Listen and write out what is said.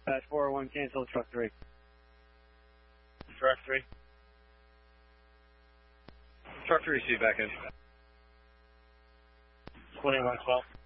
Dispatch 401, cancel truck 3. Truck 3. Truck 3, see back in. 2112.